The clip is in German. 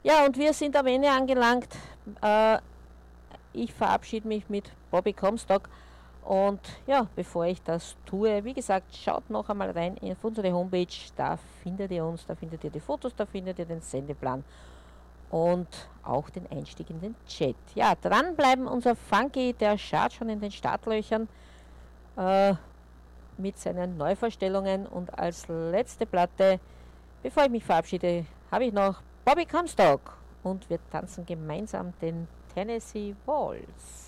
Ja, und wir sind am Ende angelangt. Äh, Ich verabschiede mich mit Bobby Comstock. Und ja, bevor ich das tue, wie gesagt, schaut noch einmal rein auf unsere Homepage. Da findet ihr uns, da findet ihr die Fotos, da findet ihr den Sendeplan und auch den Einstieg in den Chat. Ja, dranbleiben, unser Funky, der schaut schon in den Startlöchern äh, mit seinen Neuvorstellungen. Und als letzte Platte, bevor ich mich verabschiede, habe ich noch Bobby Comstock und wir tanzen gemeinsam den Tennessee Waltz.